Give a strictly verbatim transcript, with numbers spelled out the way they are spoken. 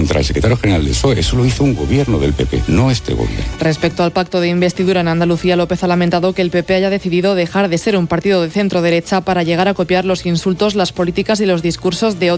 contra el secretario general del P S O E. Eso lo hizo un gobierno del P P, no este gobierno. Respecto al pacto de investidura en Andalucía, López ha lamentado que el P P haya decidido dejar de ser un partido de centro-derecha para llegar a copiar los insultos, las políticas y los discursos de